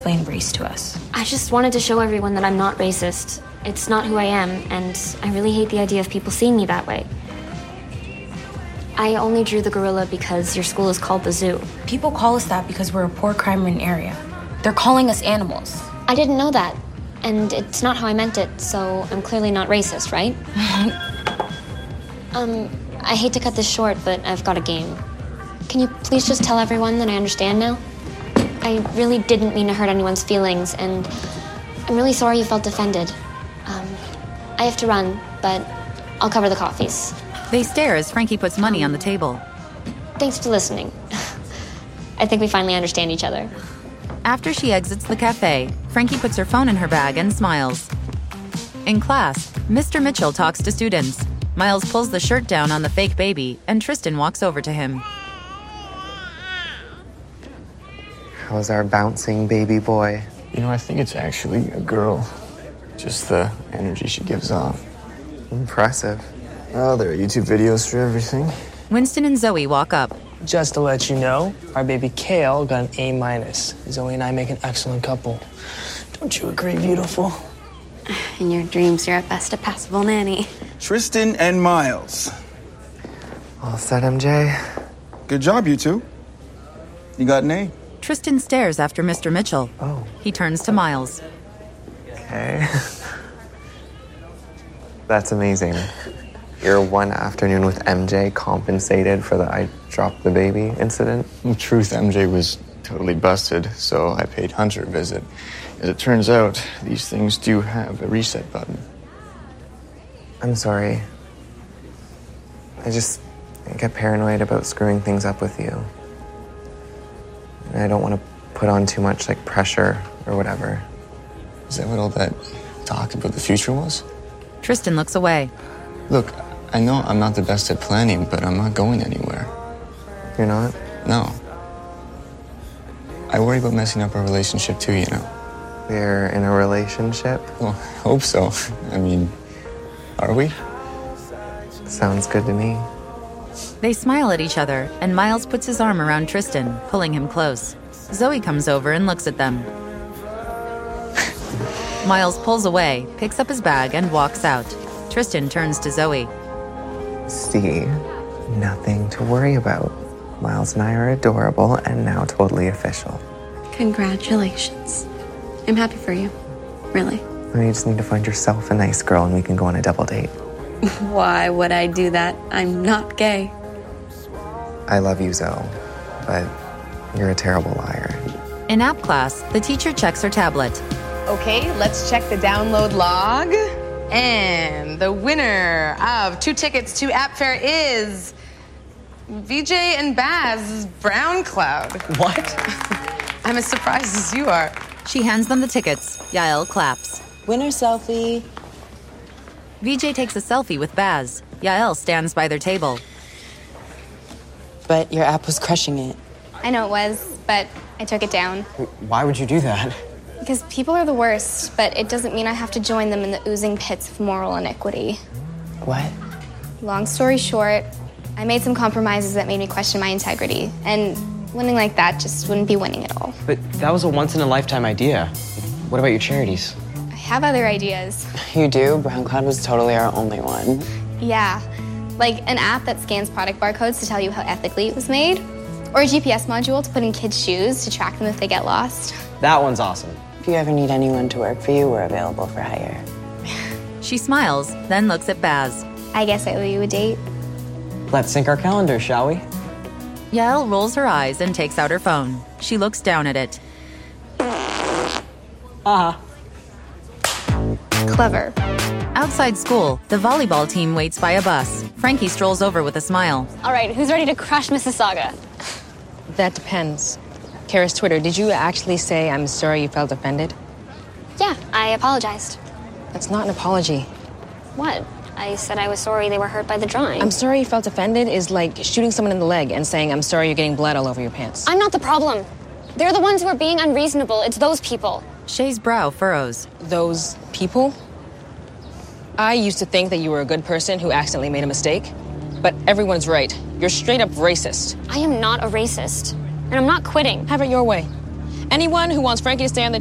explain race to us. I just wanted to show everyone that I'm not racist. It's not who I am, and I really hate the idea of people seeing me that way. I only drew the gorilla because your school is called the zoo. People call us that because we're a poor crime-ridden area. They're calling us animals. I didn't know that, and it's not how I meant it, so I'm clearly not racist, right? I hate to cut this short, but I've got a game. Can you please just tell everyone that I understand now? I really didn't mean to hurt anyone's feelings, and I'm really sorry you felt offended. I have to run, but I'll cover the coffees. They stare as Frankie puts money on the table. Thanks for listening. I think we finally understand each other. After she exits the cafe, Frankie puts her phone in her bag and smiles. In class, Mr. Mitchell talks to students. Miles pulls the shirt down on the fake baby, and Tristan walks over to him. How's our bouncing baby boy? You know, I think it's actually a girl. Just the energy she gives off. Impressive. Oh, there are YouTube videos for everything. Winston and Zoe walk up. Just to let you know, our baby Kale got an A-. Zoe and I make an excellent couple. Don't you agree, beautiful? In your dreams, you're at best a passable nanny. Tristan and Miles. All set, MJ? Good job, you two. You got an A. Tristan stares after Mr. Mitchell. Oh. He turns to Miles. Okay. That's amazing. Your one afternoon with MJ compensated for the I dropped the baby incident? In truth, MJ was totally busted, so I paid Hunter a visit. As it turns out, these things do have a reset button. I'm sorry. I get paranoid about screwing things up with you. And I don't want to put on too much, pressure or whatever. Is that what all that talk about the future was? Tristan looks away. Look, I know I'm not the best at planning, but I'm not going anywhere. You're not? No. I worry about messing up our relationship too, you know. We're in a relationship? Well, I hope so. I mean, are we? Sounds good to me. They smile at each other, and Miles puts his arm around Tristan, pulling him close. Zoe comes over and looks at them. Miles pulls away, picks up his bag, and walks out. Tristan turns to Zoe. See, nothing to worry about. Miles and I are adorable and now totally official. Congratulations. I'm happy for you. Really. You just need to find yourself a nice girl and we can go on a double date. Why would I do that? I'm not gay. I love you, Zoe, but you're a terrible liar. In app class, the teacher checks her tablet. Okay, let's check the download log. And the winner of 2 tickets to App Fair is VJ and Baz Brown Cloud. What? I'm as surprised as you are. She hands them the tickets. Yael claps. Winner selfie. VJ takes a selfie with Baz. Yael stands by their table. But your app was crushing it. I know it was, but I took it down. Why would you do that? Because people are the worst, but it doesn't mean I have to join them in the oozing pits of moral iniquity. What? Long story short, I made some compromises that made me question my integrity, and winning like that just wouldn't be winning at all. But that was a once-in-a-lifetime idea. What about your charities? I have other ideas. You do? Brown Cloud was totally our only one. Yeah, like an app that scans product barcodes to tell you how ethically it was made, or a GPS module to put in kids' shoes to track them if they get lost. That one's awesome. If you ever need anyone to work for you, we're available for hire. She smiles, then looks at Baz. I guess I owe you a date. Let's sync our calendars, shall we? Yael rolls her eyes and takes out her phone. She looks down at it. Clever. Outside school, the volleyball team waits by a bus. Frankie strolls over with a smile. All right, who's ready to crush Mississauga? That depends. Kara's Twitter, did you actually say, I'm sorry you felt offended? Yeah, I apologized. That's not an apology. What? I said I was sorry they were hurt by the drawing. I'm sorry you felt offended is like shooting someone in the leg and saying, I'm sorry you're getting blood all over your pants. I'm not the problem. They're the ones who are being unreasonable. It's those people. Shay's brow furrows. Those people? I used to think that you were a good person who accidentally made a mistake, but everyone's right. You're straight up racist. I am not a racist, and I'm not quitting. Have it your way. Anyone who wants Frankie to stay on the